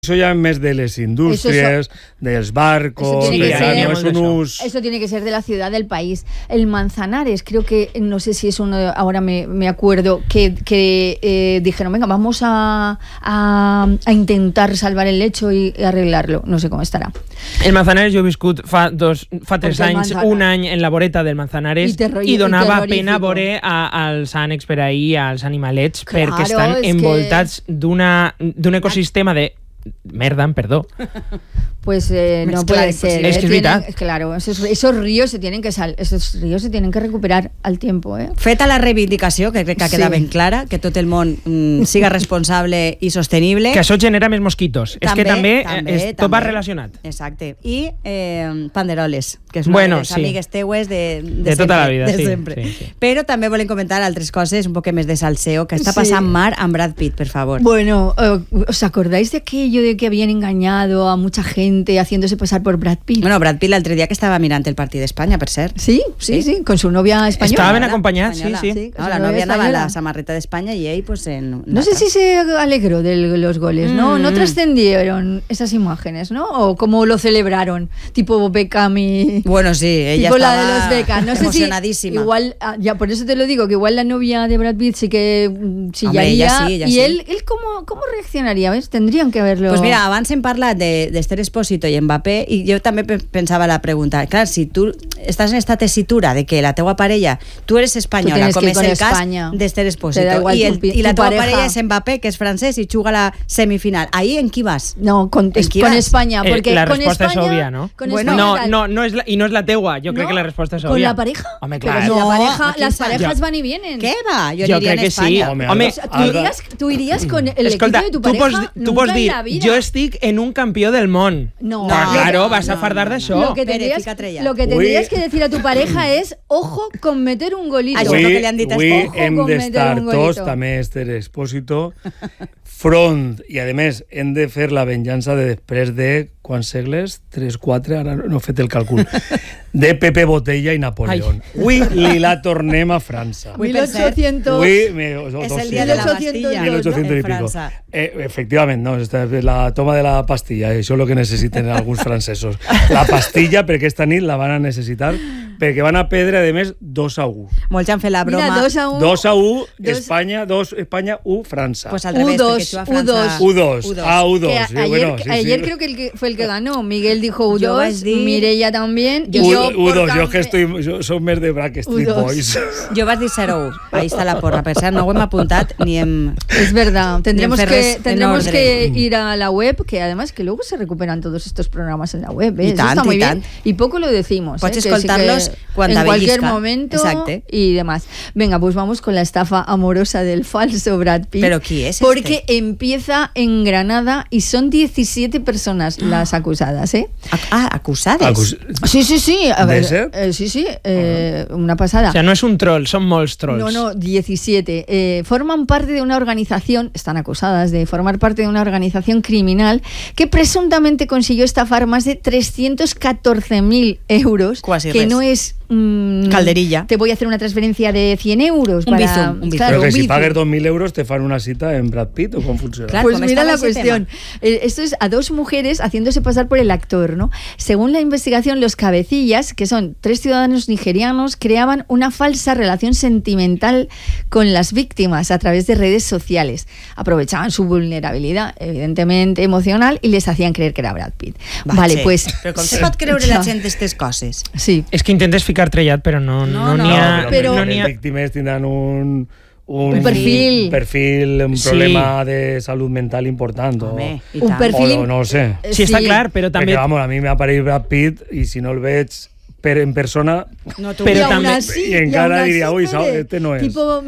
Eso ya es de las industrias, de los barcos, eso tiene que ser de la ciudad, del país. El Manzanares, creo que, no sé si es uno, ahora me acuerdo, que dijeron, venga, vamos a intentar salvar el lecho y arreglarlo. No sé cómo estarà. El Manzanares jo he viscut fa 3 anys, un any en la voreta del Manzanares i donava pena veure als ànecs per ahir, als animalets, perquè estan envoltats d'un ecosistema de merda, perdó. Pues no puede ser. Es que es verdad. Claro, esos ríos se tienen que recuperar al tiempo. Feta la reivindicació, que crec que queda ben clara, que tot el món siga responsable i sostenible. Que això genera més mosquitos. És que també tot va relacionat. Exacte. I panderoles, que és una de les amigues teues de tota la vida. Sí. Però també volem comentar altres coses, un poc més de salseo, que està passant mar amb Brad Pitt, per favor. Bueno, ¿os acordáis de aquello de que habían engañado a mucha gente haciéndose pasar por Brad Pitt? Bueno, Brad Pitt l'altre dia que estava mirant el partit d'Espanya, per cert. Sí, con su novia española. Estava ben acompanyat, sí. No, la novia anava a la samarreta d'Espanya y ell, pues no sé si se alegró de los goles, ¿no? No trascendieron esas imágenes, ¿no? O cómo lo celebraron, tipo Beckham y... Bueno, sí, ella tipo estaba la de los Beckham. No sé emocionadísima. Si igual, ya por eso te lo digo, que igual la novia de Brad Pitt sí que chillaría. Ella y sí. él ¿cómo reaccionaría? ¿Ves? Tendrían que verlo. Pues mira, abans hem parlat d'Esther Expósito i Mbappé i jo també pensava la pregunta, clar, si tu estàs en esta tessitura de que la teua parella, tu eres espanyola, com és el cas d'Esther Expósito, i la teua parella és Mbappé, que és francès i juga a la semifinal, ahí en qui vas? No, con España, porque la con respuesta España, es obvia, ¿no? No es la teua, yo creo que la respuesta es obvia. ¿Con la pareja? Hombre, claro. Pero las parejas van y vienen. ¿Qué va? Yo creo que sí. Home, tú irías con el equipo de tu pareja. Tu pots dir, jo estic en un campió del món. No, claro, vas a fardar d'això. Lo que tendrías que decir a tu pareja es, ojo con meter un golito. Avui hem d'estar tots, també Esther Expósito, front, i a més hem de fer la venjança de després de quants segles? 3, 4, ara no he fet el càlcul, de Pepe Botella i Napoleón. Avui li la tornem a França. 1800. És el dia de la pastilla. 1800 y pico. Efectivament, no, la toma de la pastilla, això és el que necessiten alguns francesos. La pastilla, perquè esta nit la van a necessitar, perquè van a perdre, a més, 2-1. Molts han fet la broma. Mira, 2-1, Espanya, 1, França. Pues al revés, perquè tu a França... U2. Ayer creo que fue el que ganó. Miguel dijo U2, Mireia también. U2, yo que soy més de Backstreet Boys. Jo vaig dir 0-1. Ahí está la porra. Per cert, no ho hem apuntat ni hem... Es verdad. Tendremos que ir a la web, que además que luego se recuperan todos estos programas en la web. Y eso está muy bien. Y poco lo decimos. Puedes escoltarlos en cualquier momento. Exacto. Y demás. Venga, pues vamos con la estafa amorosa del falso Brad Pitt. ¿Pero quién es Porque empieza en Granada y son 17 personas las acusadas, ¿eh? ¿Acusadas? Sí. A ver, sí. Una pasada. O sea, no es un troll, son molts trolls. No, 17. Forman parte de una organización, están acusadas de formar parte de una organización criminal que presuntamente consiguió estafar más de 314.000 euros, que no es... calderilla. Te voy a hacer una transferencia de 100 euros. Un bizum. Claro, pero que si pagues 2.000 euros te fan una cita en Brad Pitt, ¿o cómo funciona? Claro, pues mira la cuestión. Esto es a 2 mujeres haciéndose pasar por el actor, ¿no? Según la investigación, los cabecillas, que son 3 ciudadanos nigerianos, creaban una falsa relación sentimental con las víctimas a través de redes sociales. Aprovechaban su vulnerabilidad, evidentemente emocional, y les hacían creer que era Brad Pitt. Vale, pues... Però com se pot creure la gent aquestes coses? Sí. És que intentes ficar trellat, però no n'hi ha... Però les víctimes tindran un perfil, un problema de salud mental important. Un perfil... O no ho sé. Sí, està clar, però també... Perquè, vamos, a mi m'apareix Brad Pitt i si no el veig en persona, pero también y en cara diría, uy, este no es.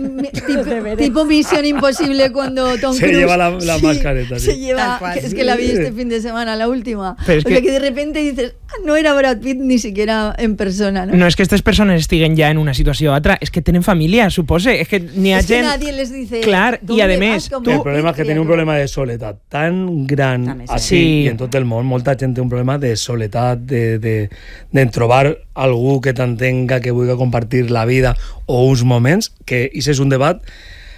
Tipo Misión Imposible cuando Tom Cruise se lleva la mascareta. Se lleva, es que la vi este fin de semana, la última. Pero es que de repente dices, no era Brad Pitt ni siquiera en persona, ¿no? No es que estas personas estiguen ya en una situación otra, es que tienen familia, supose. Es que ni a que nadie les dice. Claro, y además el problema es que tiene un problema de soledad tan gran así, y en todo el mundo molta gent té un problema de soledad, de trobar algú que t'entenga, que vulgui compartir la vida o uns moments, que això és un debat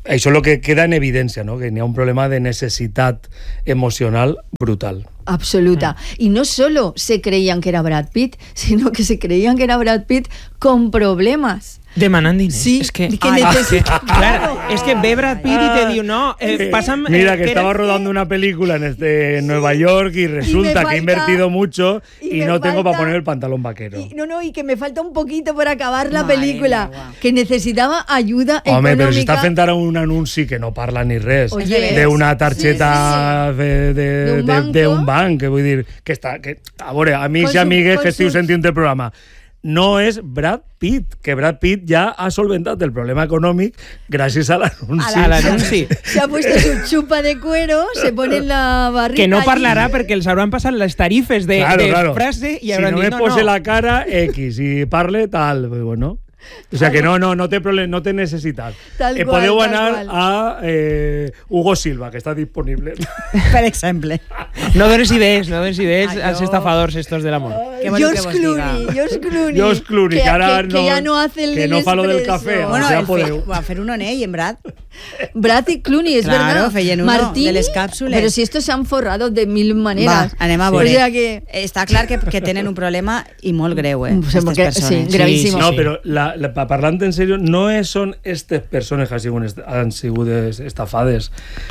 això és el que queda en evidència, no? Que n'hi ha un problema de necessitat emocional brutal. Absoluta. Y no solo se creían que era Brad Pitt, sino que se creían que era Brad Pitt con problemas. Demanant diners. Sí, és que, claro, és que ve Brad Pitt i te diu, no, pásame... Mira, que estaba rodando una película en Nueva York y resulta que he invertido mucho y no tengo para poner el pantalón vaquero. Y que me falta un poquito por acabar la película. Que necesitaba ayuda econòmica. Home, però si està fent ara un anunci que no parla ni res d'una targeta d'un banc, que vull dir, que està... A veure, amics i amigues que esteu sentint el programa, no és Brad Pitt, que Brad Pitt ja ha solventat el problema econòmic gràcies a l'anunci. Se ha puesto su chupa de cuero, se pone en la barriga... Que no parlarà perquè els hauran passat les tarifes de frase i hauran dit, si no me pose la cara, X, i parle tal, bueno... O sea que no té problema, no té necessitat. Podeu anar a Hugo Silva, que està disponible. Per exemple. No dones idees als estafadors estos del amor. George Clooney, que ya no hace el que no fa lo del café. Bueno, va a fer un onell en Brad. Brad y Clooney, es verdad. Feien uno de les càpsules. Pero si estos se han forrado de mil maneras. Va, anem a veure. O sea que... Està clar que tenen un problema i molt greu, aquestes persones. Sí, gravíssim. No, però parlant en serio, no són aquestes persones que han sigut estafades.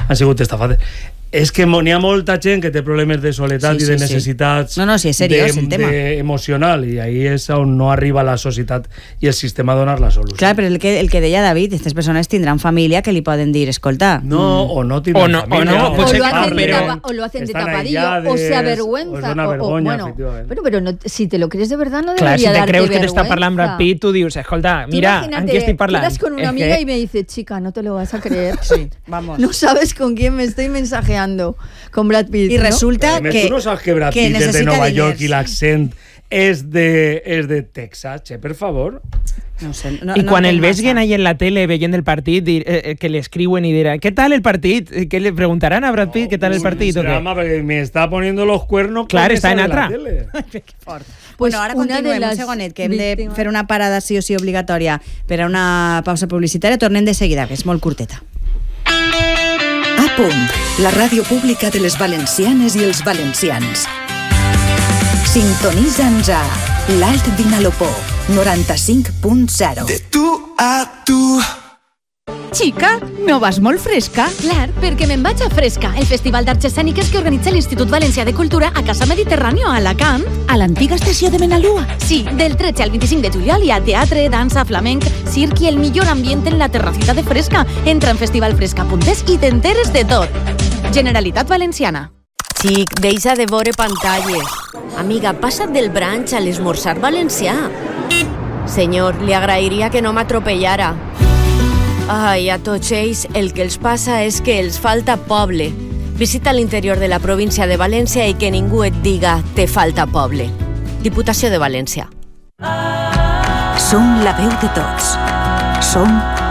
És que n'hi ha molta gent que té problemes de soledat i de necessitats sí, és seriós el tema emocional, i ahí és on no arriba la societat i el sistema a donar la solució. Clar, però el que deia David, aquestes persones tindran família que li poden dir, escolta... o no tindran família. O lo hacen de tapadillo, o se avergüenza. Pero si te lo crees de verdad, no debería darte vergüenza. Clar, si te creus que t'està parlant Brad Pitt, tu dius, escolta, mira, amb qui estic parlant? Quedas con una amiga y me dice, chica, no te lo vas a creer. Sí, vamos. No sabes con quién me estoy mensajeando. Con Brad Pitt. Y resulta que... ¿Tú no sabes que Brad Pitt es de Nueva York y l'accent és de Texas? Per favor. No sé, I quan el veguen ahí en la tele veient el partit, que li escriuen i diran, ¿qué tal el partit? Que le preguntarán a Brad Pitt, ¿qué tal el partit? Drama, perquè me está poniendo los cuernos. Clar, està en altra. Que fort. Bueno, ara continuem un segonet, que hem de fer una parada sí o sí obligatòria per a una pausa publicitària. Tornem de seguida, que és molt curteta. A punt, la ràdio pública de les valencianes i els valencians. Sintonitza'ns a l'Alt Vinalopó, 95.0. De tu a tu. Xica, no vas molt fresca? Clar, perquè me'n vaig a Fresca, el festival d'arts escèniques que organitza l'Institut Valencià de Cultura a Casa Mediterràneo, a Alacant. A l'antiga estació de Menalua? Sí, del 13 al 25 de juliol hi ha teatre, dansa, flamenc, circ i el millor ambient en la terracita de Fresca. Entra en festivalfresca.es i t'enteres de tot. Generalitat Valenciana. Xic, deixa de veure pantalles. Amiga, passa't del brunch a l'esmorzar valencià. Senyor, li agrairia que no m'atropellara. Ai, a tots ells el que els passa és que els falta poble. Visita l'interior de la província de València i que ningú et diga te falta poble. Diputació de València. Som la veu de tots. Som